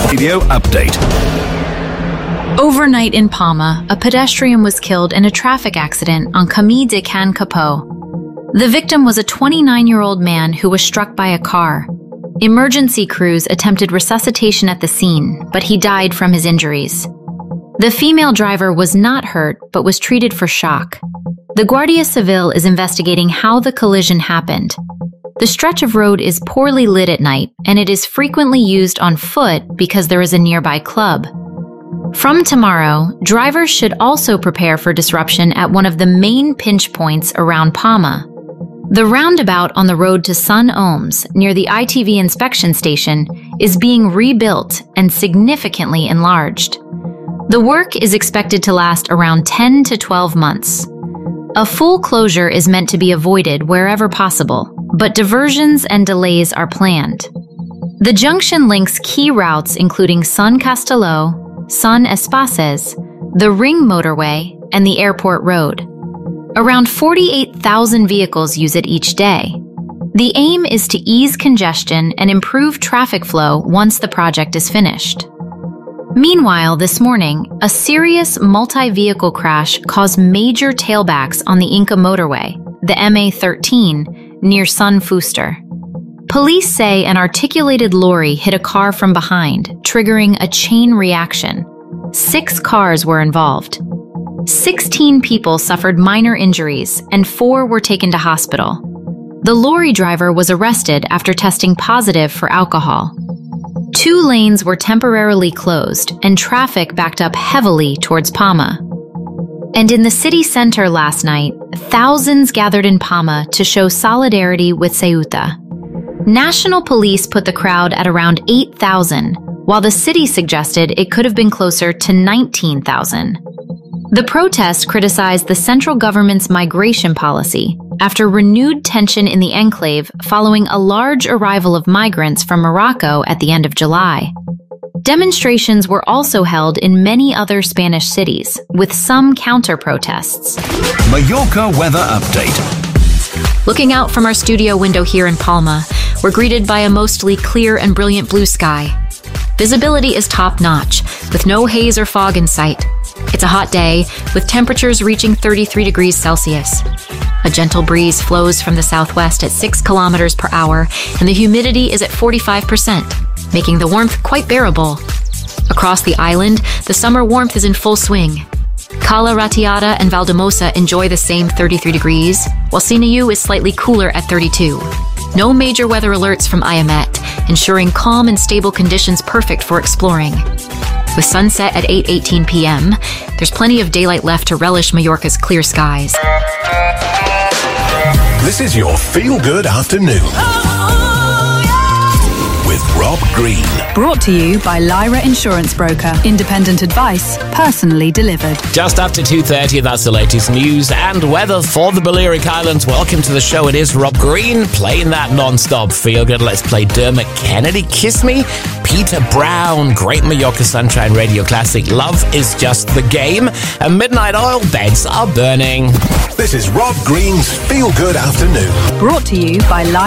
Radio update. Overnight in Palma, a pedestrian was killed in a traffic accident on Camí de Can Capó. The victim was a 29-year-old man who was struck by a car. Emergency crews attempted resuscitation at the scene, but he died from his injuries. The female driver was not hurt, but was treated for shock. The Guardia Civil is investigating how the collision happened. The stretch of road is poorly lit at night, and it is frequently used on foot because there is a nearby club. From tomorrow, drivers should also prepare for disruption at one of the main pinch points around Palma. The roundabout on the road to Sun Oms, near the ITV inspection station, is being rebuilt and significantly enlarged. The work is expected to last around 10 to 12 months. A full closure is meant to be avoided wherever possible, but diversions and delays are planned. The junction links key routes including Sun Castelló, Sun Espaces, the Ring Motorway, and the Airport Road. Around 48,000 vehicles use it each day. The aim is to ease congestion and improve traffic flow once the project is finished. Meanwhile, this morning, a serious multi-vehicle crash caused major tailbacks on the Inca motorway, the MA13, near Sun Fuster. Police say an articulated lorry hit a car from behind, triggering a chain reaction. 6 cars were involved. 16 people suffered minor injuries, and 4 were taken to hospital. The lorry driver was arrested after testing positive for alcohol. 2 lanes were temporarily closed, and traffic backed up heavily towards Palma. And in the city center last night, thousands gathered in Palma to show solidarity with Ceuta. National police put the crowd at around 8,000, while the city suggested it could have been closer to 19,000. The protest criticized the central government's migration policy after renewed tension in the enclave following a large arrival of migrants from Morocco at the end of July. Demonstrations were also held in many other Spanish cities, with some counter-protests. Mallorca weather update. Looking out from our studio window here in Palma, we're greeted by a mostly clear and brilliant blue sky. Visibility is top-notch, with no haze or fog in sight. It's a hot day, with temperatures reaching 33 degrees Celsius. A gentle breeze flows from the southwest at 6 kilometers per hour, and the humidity is at 45%, making the warmth quite bearable. Across the island, the summer warmth is in full swing. Cala Ratiada and Valdemosa enjoy the same 33 degrees, while Sineu is slightly cooler at 32. No major weather alerts from IAMET, ensuring calm and stable conditions perfect for exploring. With sunset at 8:18 p.m., there's plenty of daylight left to relish Mallorca's clear skies. This is your feel-good afternoon. With Rob Green. Brought to you by Lyra Insurance Broker. Independent advice, personally delivered. Just after 2:30, that's the latest news and weather for the Balearic Islands. Welcome to the show. It is Rob Green playing that non-stop feel-good. Let's play Dermot Kennedy, Kiss Me. Peter Brown, great Mallorca Sunshine Radio classic, Love is Just the Game. And Midnight Oil, Beds Are Burning. This is Rob Green's Feel Good Afternoon. Brought to you by Lyra